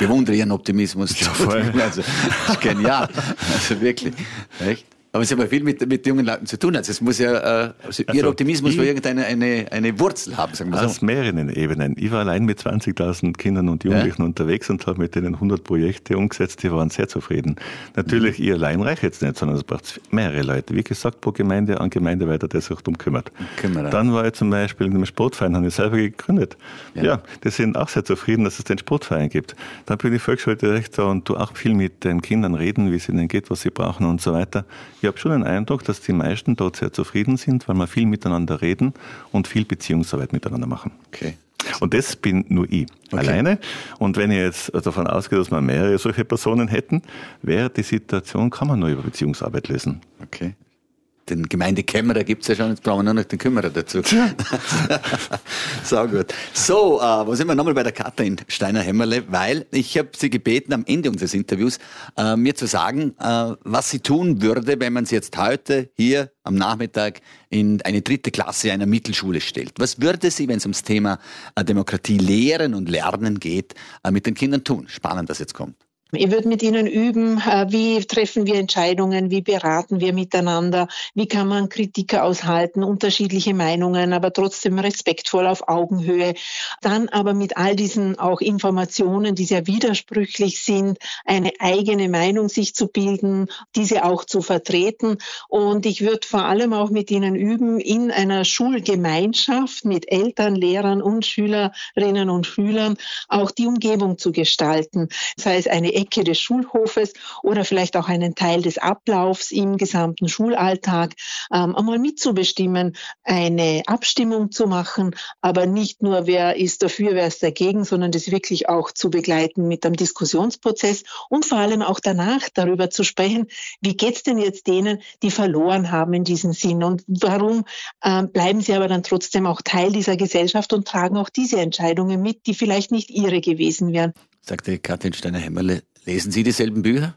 bewundere Ihren Optimismus. Ja, voll. Also, das ist genial. Also wirklich. Echt? Aber Sie haben ja viel mit jungen Leuten zu tun. Also es muss ja, Ihr Optimismus muss irgendeine eine Wurzel haben, sagen wir so. Aus mehreren Ebenen. Ich war allein mit 20.000 Kindern und Jugendlichen unterwegs und habe mit denen 100 Projekte umgesetzt, die waren sehr zufrieden. Natürlich, ich allein reicht jetzt nicht, sondern es braucht mehrere Leute. Wie gesagt, pro Gemeinde an Gemeindeweiter, der sich darum kümmert. Dann war ich zum Beispiel in einem Sportverein, habe ich selber gegründet. Ja, die sind auch sehr zufrieden, dass es den Sportverein gibt. Dann bin ich Volksschuldirektor und tu auch viel mit den Kindern reden, wie es ihnen geht, was sie brauchen und so weiter. Ich habe schon den Eindruck, dass die meisten dort sehr zufrieden sind, weil wir viel miteinander reden und viel Beziehungsarbeit miteinander machen. Okay. Und das bin nur ich alleine. Und wenn ich jetzt davon ausgehe, dass wir mehrere solche Personen hätten, wäre die Situation, kann man nur über Beziehungsarbeit lösen. Okay. Den Gemeindekämmerer gibt's ja schon, jetzt brauchen wir nur noch den Kümmerer dazu. So gut. So, wo sind wir nochmal bei der Kathrin Steiner-Hämmerle? Weil ich habe sie gebeten, am Ende unseres Interviews mir zu sagen, was sie tun würde, wenn man sie jetzt heute hier am Nachmittag in eine 3. Klasse einer Mittelschule stellt. Was würde sie, wenn es ums Thema Demokratie lehren und lernen geht, mit den Kindern tun? Spannend, dass jetzt kommt. Ich würde mit ihnen üben, wie treffen wir Entscheidungen, wie beraten wir miteinander, wie kann man Kritiker aushalten, unterschiedliche Meinungen, aber trotzdem respektvoll auf Augenhöhe. Dann aber mit all diesen auch Informationen, die sehr widersprüchlich sind, eine eigene Meinung sich zu bilden, diese auch zu vertreten. Und ich würde vor allem auch mit ihnen üben, in einer Schulgemeinschaft mit Eltern, Lehrern und Schülerinnen und Schülern auch die Umgebung zu gestalten. Sei es eine Ecke des Schulhofes oder vielleicht auch einen Teil des Ablaufs im gesamten Schulalltag, einmal mitzubestimmen, eine Abstimmung zu machen, aber nicht nur, wer ist dafür, wer ist dagegen, sondern das wirklich auch zu begleiten mit einem Diskussionsprozess und vor allem auch danach darüber zu sprechen, wie geht's denn jetzt denen, die verloren haben in diesem Sinn und warum bleiben sie aber dann trotzdem auch Teil dieser Gesellschaft und tragen auch diese Entscheidungen mit, die vielleicht nicht ihre gewesen wären. Sagte Kathrin Steiner-Hämmerle, lesen Sie dieselben Bücher?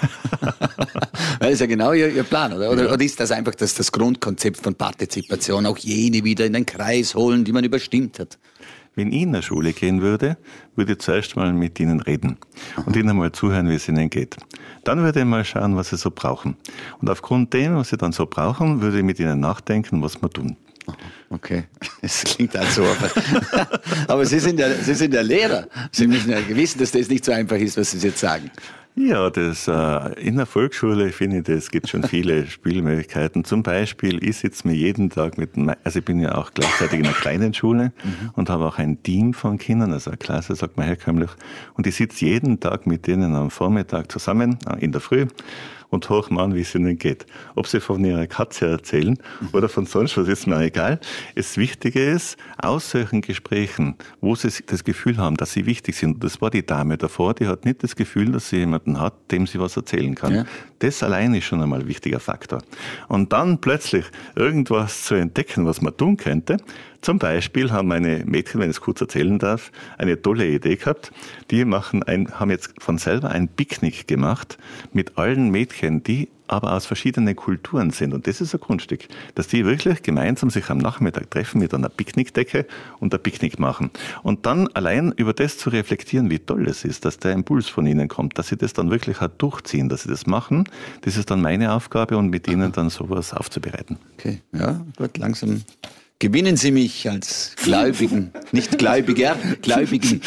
Weil das ist ja genau Ihr Plan, oder? Oder ist das einfach das Grundkonzept von Partizipation, auch jene wieder in den Kreis holen, die man überstimmt hat? Wenn ich in der Schule gehen würde, würde ich zuerst mal mit ihnen reden und ihnen mal zuhören, wie es ihnen geht. Dann würde ich mal schauen, was sie so brauchen. Und aufgrund dem, was sie dann so brauchen, würde ich mit ihnen nachdenken, was wir tun. Okay, das klingt also aber Sie sind ja Lehrer. Sie müssen ja wissen, dass das nicht so einfach ist, was Sie jetzt sagen. Ja, in der Volksschule finde ich, es gibt schon viele Spielmöglichkeiten. Zum Beispiel, ich sitze mir jeden Tag also ich bin ja auch gleichzeitig in einer kleinen Schule und habe auch ein Team von Kindern, also eine Klasse, sagt man herkömmlich. Und ich sitze jeden Tag mit denen am Vormittag zusammen, in der Früh, und horchen an, wie es ihnen geht. Ob sie von ihrer Katze erzählen oder von sonst was, ist mir egal. Das Wichtige ist, aus solchen Gesprächen, wo sie das Gefühl haben, dass sie wichtig sind, das war die Dame davor, die hat nicht das Gefühl, dass sie jemanden hat, dem sie was erzählen kann. Ja. Das allein ist schon einmal ein wichtiger Faktor. Und dann plötzlich irgendwas zu entdecken, was man tun könnte. Zum Beispiel haben meine Mädchen, wenn ich es kurz erzählen darf, eine tolle Idee gehabt. Die haben jetzt von selber ein Picknick gemacht mit allen Mädchen, die aber aus verschiedenen Kulturen sind. Und das ist ein Kunststück, dass die wirklich gemeinsam sich am Nachmittag treffen mit einer Picknickdecke und ein Picknick machen. Und dann allein über das zu reflektieren, wie toll es ist, dass der Impuls von ihnen kommt, dass sie das dann wirklich auch durchziehen, dass sie das machen, das ist dann meine Aufgabe und mit ihnen dann sowas aufzubereiten. Okay, ja, gut, langsam gewinnen Sie mich als Gläubigen, nicht Gläubiger, Gläubigen.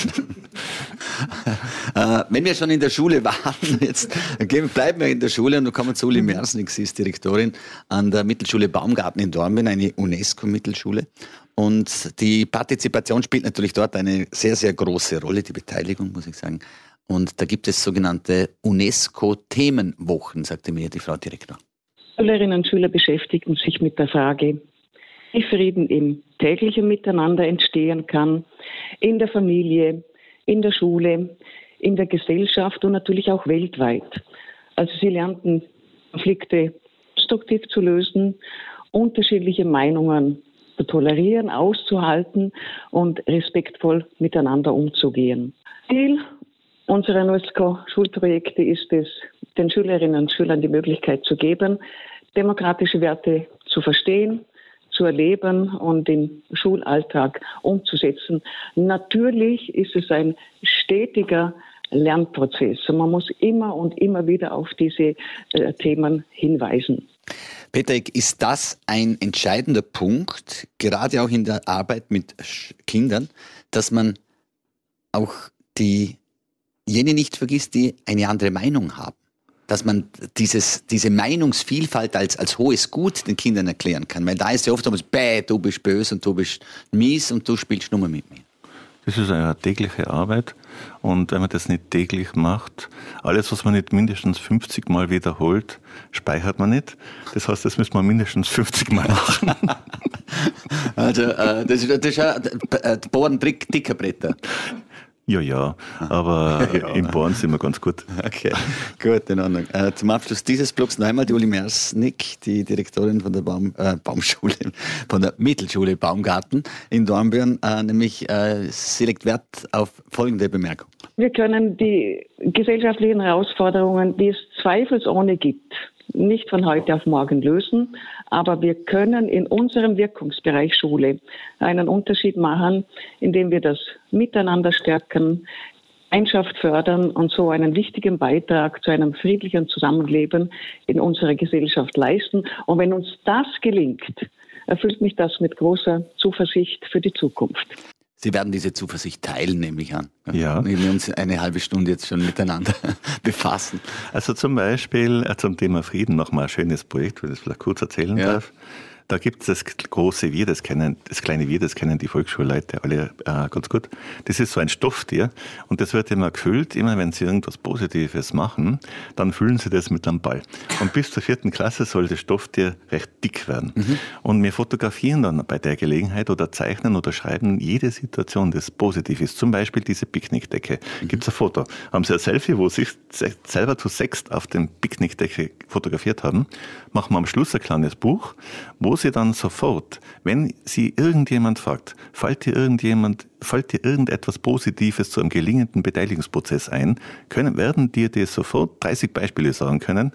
Wenn wir schon in der Schule waren, jetzt bleiben wir in der Schule und dann kommen wir zu Uli Mersnig. Sie ist Direktorin an der Mittelschule Baumgarten in Dornbirn, eine UNESCO-Mittelschule. Und die Partizipation spielt natürlich dort eine sehr, sehr große Rolle, die Beteiligung, muss ich sagen. Und da gibt es sogenannte UNESCO-Themenwochen, sagte mir die Frau Direktor. Schülerinnen und Schüler beschäftigen sich mit der Frage, wie Frieden im täglichen Miteinander entstehen kann, in der Familie, in der Schule, in der Gesellschaft und natürlich auch weltweit. Also sie lernten Konflikte konstruktiv zu lösen, unterschiedliche Meinungen zu tolerieren, auszuhalten und respektvoll miteinander umzugehen. Ziel unserer UNESCO-Schulprojekte ist es, den Schülerinnen und Schülern die Möglichkeit zu geben, demokratische Werte zu verstehen, zu erleben und im Schulalltag umzusetzen. Natürlich ist es ein stetiger Lernprozess. Und man muss immer und immer wieder auf diese Themen hinweisen. Peter, ist das ein entscheidender Punkt, gerade auch in der Arbeit mit Kindern, dass man auch jene nicht vergisst, die eine andere Meinung haben? Dass man diese Meinungsvielfalt als hohes Gut den Kindern erklären kann. Weil da ist ja oft so, du bist böse und du bist mies und du spielst nur mit mir. Das ist eine tägliche Arbeit und wenn man das nicht täglich macht, alles, was man nicht mindestens 50 Mal wiederholt, speichert man nicht. Das heißt, das müssen wir mindestens 50 Mal machen. Also das ist ja Bohren dicker Bretter. Ja, aber im Bohren sind wir ganz gut. Okay, gut, in Ordnung. Zum Abschluss dieses Blogs noch einmal die Uli Mersnick, die Direktorin von der Baumschule, von der Mittelschule Baumgarten in Dornbirn, nämlich sie legt Wert auf folgende Bemerkung. Wir können die gesellschaftlichen Herausforderungen, die es zweifelsohne gibt, nicht von heute auf morgen lösen, aber wir können in unserem Wirkungsbereich Schule einen Unterschied machen, indem wir das Miteinander stärken, Gemeinschaft fördern und so einen wichtigen Beitrag zu einem friedlichen Zusammenleben in unserer Gesellschaft leisten. Und wenn uns das gelingt, erfüllt mich das mit großer Zuversicht für die Zukunft. Sie werden diese Zuversicht teilen, nehme ich an. Ja. Wir uns eine halbe Stunde jetzt schon miteinander befassen. Also zum Beispiel zum Thema Frieden nochmal ein schönes Projekt, wenn ich das vielleicht kurz erzählen darf. Da gibt es das große Wir, das kleine Wir, das kennen die Volksschulleute alle ganz gut. Das ist so ein Stofftier und das wird immer gefüllt, immer wenn sie irgendwas Positives machen, dann füllen sie das mit einem Ball. Und bis zur 4. Klasse soll das Stofftier recht dick werden. Und wir fotografieren dann bei der Gelegenheit oder zeichnen oder schreiben jede Situation, das positiv ist. Zum Beispiel diese Picknickdecke. Gibt's ein Foto. Haben sie ein Selfie, wo sie sich selber zu 6 auf dem Picknickdecke fotografiert haben, machen wir am Schluss ein kleines Buch, wo sie dann sofort, wenn sie irgendjemand fragt, fällt dir irgendetwas Positives zu einem gelingenden Beteiligungsprozess ein, werden dir sofort 30 Beispiele sagen können,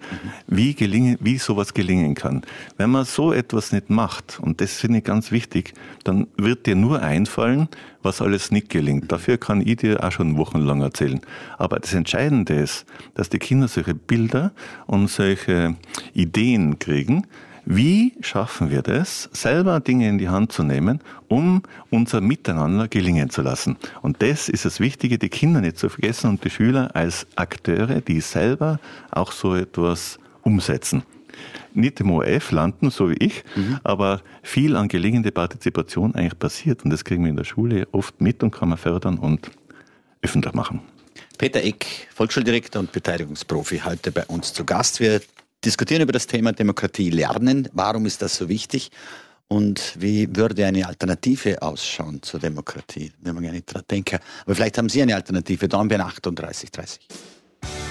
wie sowas gelingen kann. Wenn man so etwas nicht macht, und das finde ich ganz wichtig, dann wird dir nur einfallen, was alles nicht gelingt. Dafür kann ich dir auch schon wochenlang erzählen. Aber das Entscheidende ist, dass die Kinder solche Bilder und solche Ideen kriegen. Wie schaffen wir das, selber Dinge in die Hand zu nehmen, um unser Miteinander gelingen zu lassen? Und das ist das Wichtige, die Kinder nicht zu vergessen und die Schüler als Akteure, die selber auch so etwas umsetzen. Nicht im ORF landen, so wie ich, aber viel an gelingende Partizipation eigentlich passiert. Und das kriegen wir in der Schule oft mit und kann man fördern und öffentlich machen. Peter Eck, Volksschuldirektor und Beteiligungsprofi, heute bei uns zu Gast. Wir diskutieren über das Thema Demokratie lernen. Warum ist das so wichtig? Und wie würde eine Alternative ausschauen zur Demokratie? Wenn man gar nicht dran denken. Aber vielleicht haben Sie eine Alternative. Dornbirn 3830.